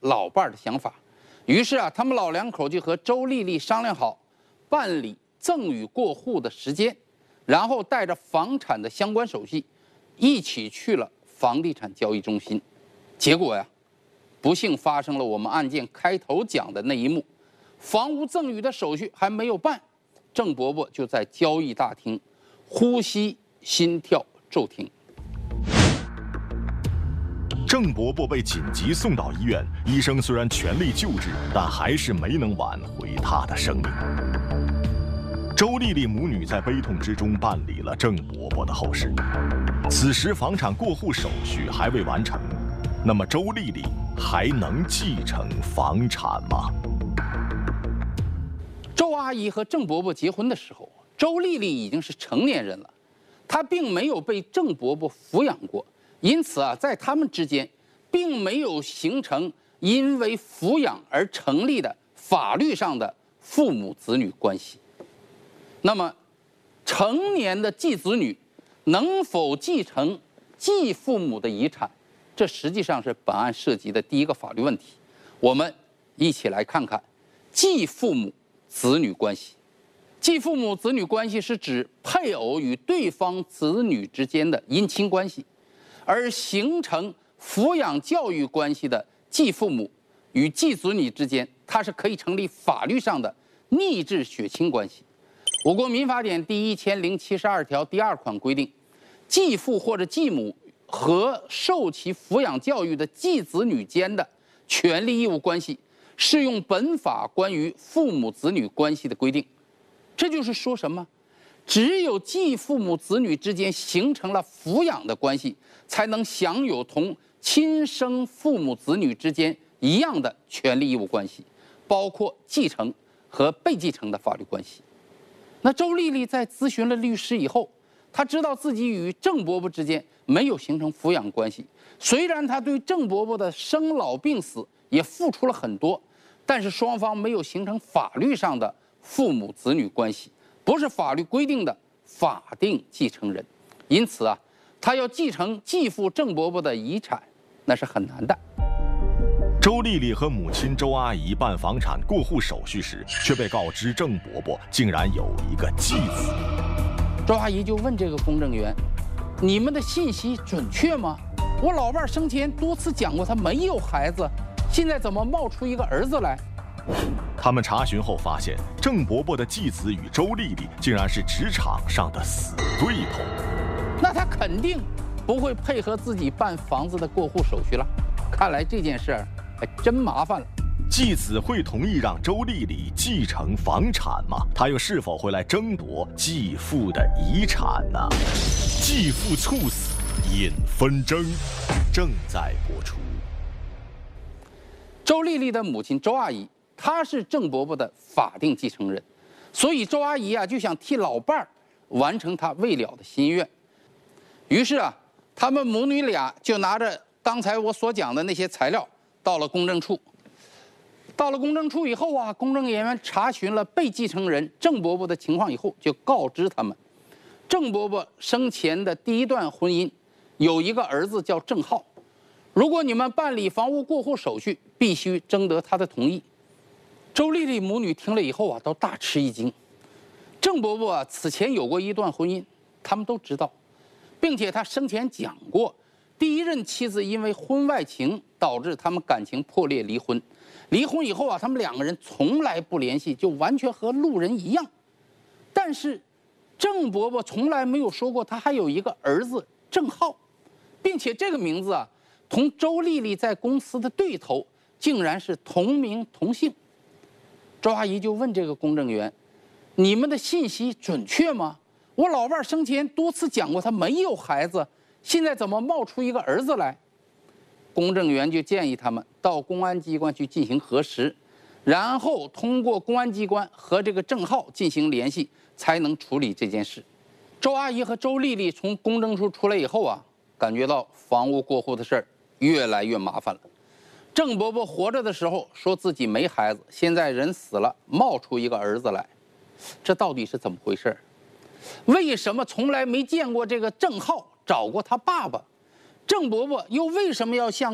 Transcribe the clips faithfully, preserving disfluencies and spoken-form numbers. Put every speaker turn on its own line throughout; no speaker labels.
老伴儿的想法，于是啊，他们老两口就和周丽丽商量好办理赠与过户的时间，然后带着房产的相关手续，一起去了房地产交易中心。结果呀，不幸发生了我们案件开头讲的那一幕，房屋赠与的手续还没有办，郑伯伯就在交易大厅呼吸心跳骤停。
郑伯伯被紧急送到医院，医生虽然全力救治，但还是没能挽回他的生命。周丽丽母女在悲痛之中办理了郑伯伯的后事。此时房产过户手续还未完成，那么周丽丽还能继承房产吗？
周阿姨和郑伯伯结婚的时候，周丽丽已经是成年人了，她并没有被郑伯伯抚养过。因此啊，在他们之间，并没有形成因为抚养而成立的法律上的父母子女关系。那么，成年的继子女能否继承继父母的遗产，这实际上是本案涉及的第一个法律问题。我们一起来看看继父母子女关系。继父母子女关系是指配偶与对方子女之间的姻亲关系。而形成抚养教育关系的继父母与继子女之间，它是可以成立法律上的逆制血亲关系。我国民法典第一千零七十二条第二款规定，继父或者继母和受其抚养教育的继子女间的权利义务关系，适用本法关于父母子女关系的规定。这就是说什么？只有继父母子女之间形成了抚养的关系，才能享有同亲生父母子女之间一样的权利义务关系，包括继承和被继承的法律关系。那周丽丽在咨询了律师以后，她知道自己与郑伯伯之间没有形成抚养关系。虽然她对郑伯伯的生老病死也付出了很多，但是双方没有形成法律上的父母子女关系，不是法律规定的法定继承人。因此啊，他要继承继父郑伯伯的遗产，那是很难的。
周丽丽和母亲周阿姨办房产过户手续时，却被告知郑伯伯竟然有一个继子。
周阿姨就问这个公证员：“你们的信息准确吗？我老伴生前多次讲过他没有孩子，现在怎么冒出一个儿子来？”
他们查询后发现，郑伯伯的继子与周丽丽竟然是职场上的死对头。
那他肯定不会配合自己办房子的过户手续了。看来这件事儿还真麻烦了。
继子会同意让周丽丽继承房产吗？他又是否会来争夺继父的遗产呢？继父猝死引纷争，正在播出。
周丽丽的母亲周阿姨，她是郑伯伯的法定继承人，所以周阿姨啊就想替老伴儿完成她未了的心愿。于是啊，他们母女俩就拿着刚才我所讲的那些材料到了公证处。到了公证处以后啊，公证人员查询了被继承人郑伯伯的情况以后，就告知他们，郑伯伯生前的第一段婚姻有一个儿子叫郑浩，如果你们办理房屋过户手续，必须征得他的同意。周丽丽母女听了以后啊，都大吃一惊。郑伯伯啊，此前有过一段婚姻，他们都知道，并且他生前讲过，第一任妻子因为婚外情导致他们感情破裂离婚。离婚以后啊，他们两个人从来不联系，就完全和路人一样。但是，郑伯伯从来没有说过他还有一个儿子郑浩，并且这个名字啊，同周丽丽在公司的对头竟然是同名同姓。周阿姨就问这个公证员：“你们的信息准确吗？我老伴生前多次讲过他没有孩子，现在怎么冒出一个儿子来？”公证员就建议他们到公安机关去进行核实，然后通过公安机关和这个郑浩进行联系，才能处理这件事。周阿姨和周丽丽从公证处出来以后啊，感觉到房屋过户的事儿越来越麻烦了。郑伯伯活着的时候说自己没孩子，现在人死了，冒出一个儿子来，这到底是怎么回事？为什么从来没见过这个郑浩找过他爸爸？郑伯伯又为什么要向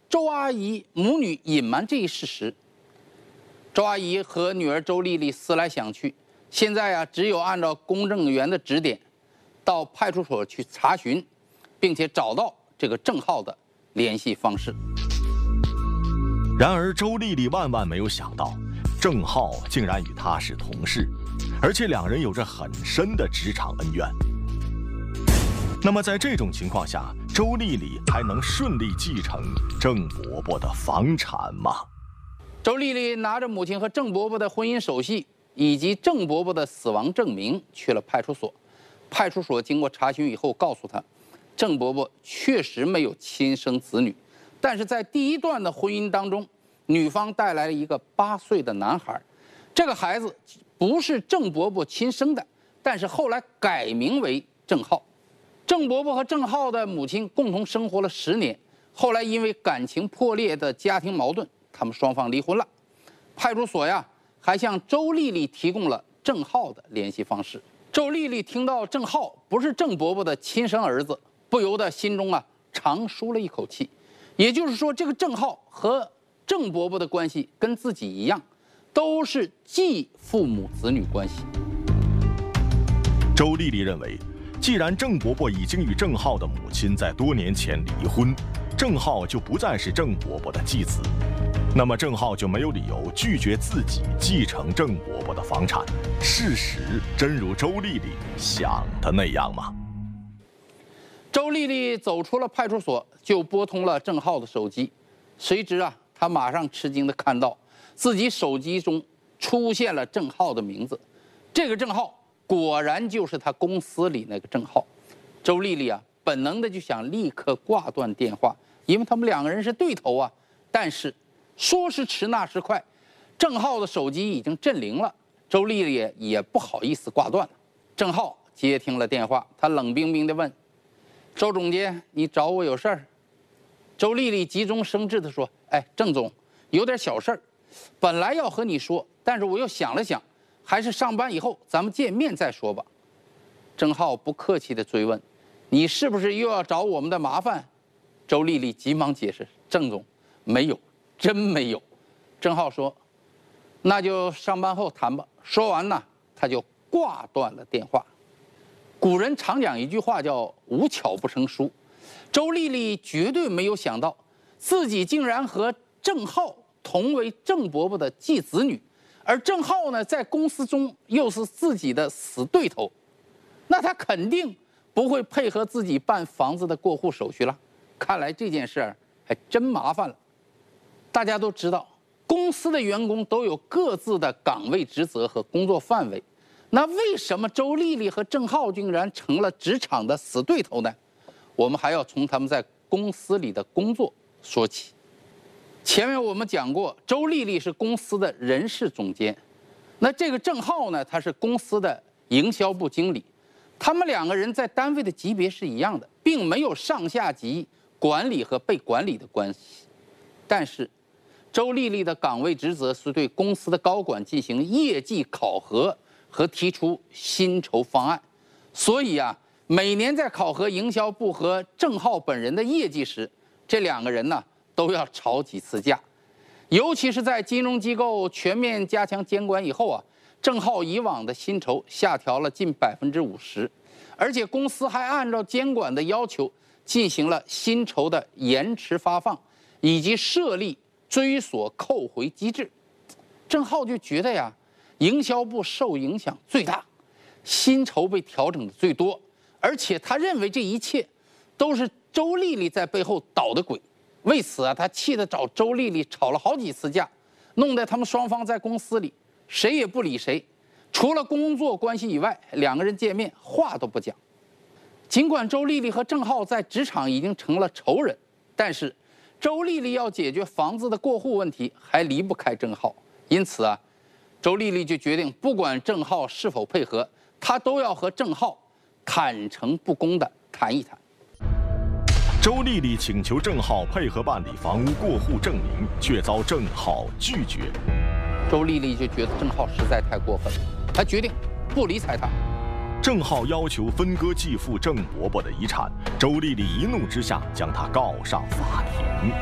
周阿姨母女隐瞒这一事实。周阿姨和女儿周丽丽思来想去，现在啊，只有按照公证员的指点，到派出所去查询，并且找到这个郑浩的联系方式。
然而，周丽丽万万没有想到，郑浩竟然与她是同事，而且两人有着很深的职场恩怨。那么，在这种情况下，周丽丽还能顺利继承郑伯伯的房产吗？
周丽丽拿着母亲和郑伯伯的婚姻手续以及郑伯伯的死亡证明去了派出所。派出所经过查询以后，告诉她，郑伯伯确实没有亲生子女，但是在第一段的婚姻当中，女方带来了一个八岁的男孩，这个孩子不是郑伯伯亲生的，但是后来改名为郑浩。郑伯伯和郑浩的母亲共同生活了十年，后来因为感情破裂的家庭矛盾，他们双方离婚了。派出所呀，还向周丽丽提供了郑浩的联系方式。周丽丽听到郑浩不是郑伯伯的亲生儿子，不由得心中啊长舒了一口气。也就是说，这个郑浩和郑伯伯的关系跟自己一样，都是继父母子女关系。
周丽丽认为，既然郑伯伯已经与郑浩的母亲在多年前离婚，郑浩就不再是郑伯伯的继子，那么郑浩就没有理由拒绝自己继承郑伯伯的房产。事实真如周丽丽想的那样吗？
周丽丽走出了派出所，就拨通了郑浩的手机。谁知啊，她马上吃惊地看到自己手机中出现了郑浩的名字。这个郑浩果然就是他公司里那个郑浩。周丽丽啊，本能的就想立刻挂断电话，因为他们两个人是对头啊。但是说时迟那时快，郑浩的手机已经震铃了，周丽丽也也不好意思挂断了。郑浩接听了电话，他冷冰冰地问：“周总监，你找我有事儿？”周丽丽急中生智地说：“哎，郑总，有点小事儿，本来要和你说，但是我又想了想，还是上班以后咱们见面再说吧。”郑浩不客气地追问：“你是不是又要找我们的麻烦？”周丽丽急忙解释：“郑总，没有，真没有。”郑浩说：“那就上班后谈吧。”说完呢，他就挂断了电话。古人常讲一句话叫“无巧不成书”，周丽丽绝对没有想到，自己竟然和郑浩同为郑伯伯的继子女，而郑浩呢，在公司中又是自己的死对头，那他肯定不会配合自己办房子的过户手续了。看来这件事儿还真麻烦了。大家都知道，公司的员工都有各自的岗位职责和工作范围，那为什么周丽丽和郑浩竟然成了职场的死对头呢？我们还要从他们在公司里的工作说起。前面我们讲过，周丽丽是公司的人事总监，那这个郑浩呢，他是公司的营销部经理。他们两个人在单位的级别是一样的，并没有上下级管理和被管理的关系。但是周丽丽的岗位职责是对公司的高管进行业绩考核和提出薪酬方案，所以啊，每年在考核营销部和郑浩本人的业绩时，这两个人呢都要吵几次架。尤其是在金融机构全面加强监管以后啊，郑浩以往的薪酬下调了近百分之五十，而且公司还按照监管的要求进行了薪酬的延迟发放，以及设立追索扣回机制。郑浩就觉得呀，营销部受影响最大，薪酬被调整的最多，而且他认为这一切都是周丽丽在背后捣的鬼。为此啊，他气得找周丽丽吵了好几次架，弄得他们双方在公司里谁也不理谁，除了工作关系以外，两个人见面话都不讲。尽管周丽丽和郑浩在职场已经成了仇人，但是周丽丽要解决房子的过户问题，还离不开郑浩。因此啊，周丽丽就决定，不管郑浩是否配合，她都要和郑浩坦诚不公地谈一谈。
周丽丽请求郑浩配合办理房屋过户证明，却遭郑浩拒绝。
周丽丽就觉得郑浩实在太过分了，她决定不理睬他。
郑浩要求分割继父郑伯伯的遗产，周丽丽一怒之下将他告上法庭。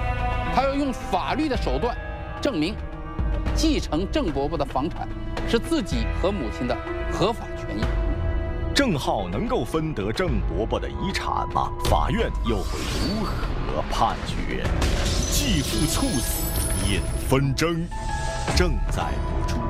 他要用法律的手段证明继承郑伯伯的房产是自己和母亲的合法权益。
郑浩能够分得郑伯伯的遗产吗？法院又会如何判决？继父猝死引纷争，正在播出。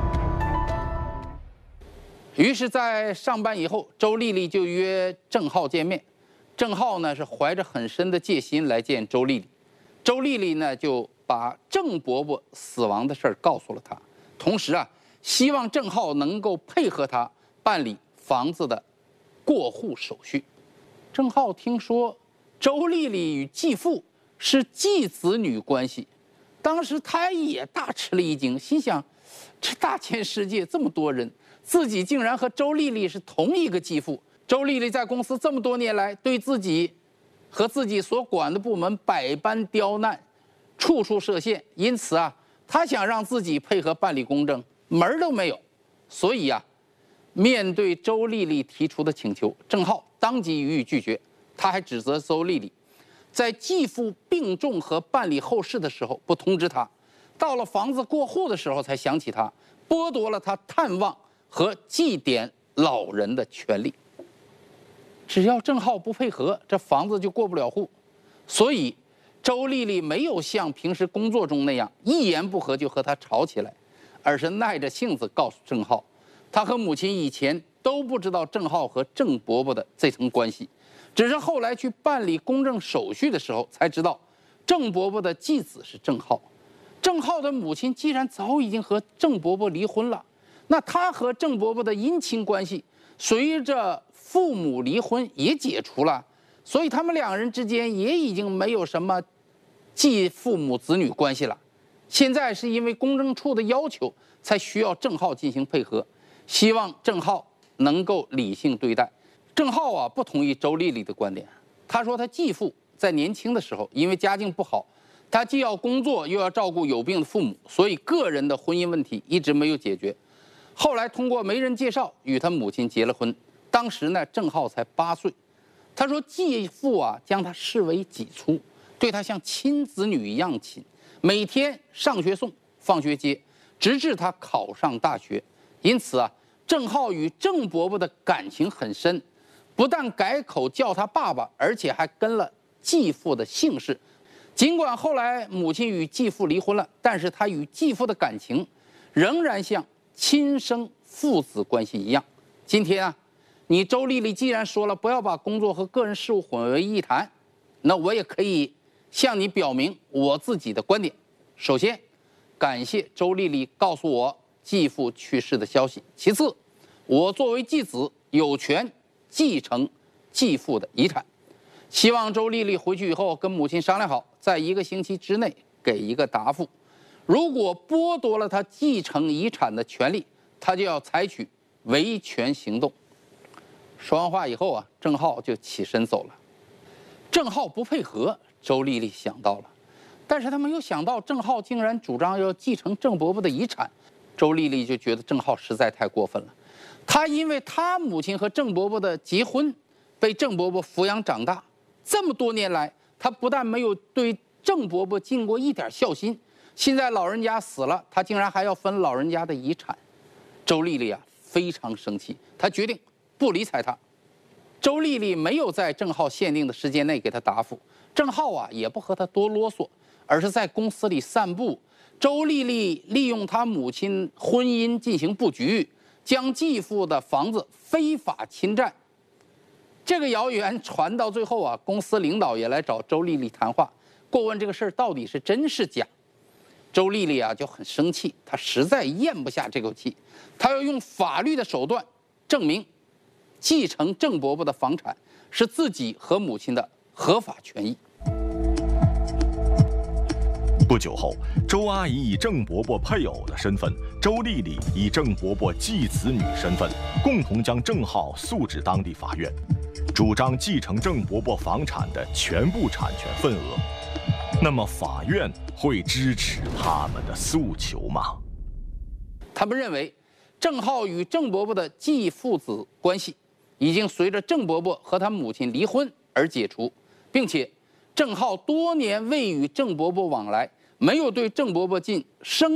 于是，在上班以后，周丽丽就约郑浩见面。郑浩呢是怀着很深的戒心来见周丽丽，周丽丽呢就把郑伯伯死亡的事儿告诉了他，同时啊，希望郑浩能够配合他办理房子的过户手续。郑浩听说周丽丽与继父是继子女关系，当时他也大吃了一惊，心想：这大千世界这么多人，自己竟然和周丽丽是同一个继父。周丽丽在公司这么多年来，对自己和自己所管的部门百般刁难，处处设限，因此啊，他想让自己配合办理公证，门儿都没有。所以啊，面对周丽丽提出的请求，郑浩当即予以拒绝。他还指责周丽丽在继父病重和办理后事的时候不通知他，到了房子过户的时候才想起他，剥夺了他探望和祭奠老人的权利。只要郑浩不配合，这房子就过不了户。所以周丽丽没有像平时工作中那样一言不合就和他吵起来，而是耐着性子告诉郑浩，他和母亲以前都不知道郑浩和郑伯伯的这层关系，只是后来去办理公证手续的时候才知道，郑伯伯的继子是郑浩。郑浩的母亲既然早已经和郑伯伯离婚了，那他和郑伯伯的姻亲关系随着父母离婚也解除了，所以他们两人之间也已经没有什么继父母子女关系了。现在是因为公证处的要求，才需要郑浩进行配合，希望郑浩能够理性对待。郑浩啊，不同意周丽丽的观点。他说他继父在年轻的时候，因为家境不好，他既要工作又要照顾有病的父母，所以个人的婚姻问题一直没有解决。后来通过媒人介绍与他母亲结了婚。当时呢，郑浩才八岁。他说继父啊，将他视为己出，对他像亲子女一样亲，每天上学送，放学接，直至他考上大学。因此啊，郑浩与郑伯伯的感情很深，不但改口叫他爸爸，而且还跟了继父的姓氏。尽管后来母亲与继父离婚了，但是他与继父的感情仍然像亲生父子关系一样。今天啊，你周丽丽既然说了不要把工作和个人事务混为一谈，那我也可以向你表明我自己的观点。首先，感谢周丽丽告诉我继父去世的消息。其次，我作为继子有权继承继父的遗产。希望周丽丽回去以后跟母亲商量好，在一个星期之内给一个答复。如果剥夺了她继承遗产的权利，她就要采取维权行动。说完话以后啊，郑浩就起身走了。郑浩不配合，周丽丽想到了，但是他没有想到郑浩竟然主张要继承郑伯伯的遗产。周丽丽就觉得郑浩实在太过分了。他因为他母亲和郑伯伯的结婚，被郑伯伯抚养长大，这么多年来，他不但没有对郑伯伯尽过一点孝心，现在老人家死了，他竟然还要分老人家的遗产。周丽丽啊，非常生气，她决定不理睬他。周丽丽没有在郑浩限定的时间内给他答复，郑浩啊也不和他多啰嗦，而是在公司里散步。周丽丽利用他母亲婚姻进行布局，将继父的房子非法侵占。这个谣言传到最后啊，公司领导也来找周丽丽谈话，过问这个事儿到底是真是假。周丽丽啊就很生气，她实在咽不下这口气，她要用法律的手段证明继承郑伯伯的房产是自己和母亲的合法权益。
不久后，周阿姨以郑伯伯配偶的身份，周丽丽以郑伯伯继子女身份，共同将郑浩诉至当地法院，主张继承郑伯伯房产的全部产权份额。那么，法院会支持他们的诉求吗？
他们认为，郑浩与郑伯伯的继父子关系已经随着郑伯伯和他母亲离婚而解除，并且郑浩多年未与郑伯伯往来，没有对郑伯伯进生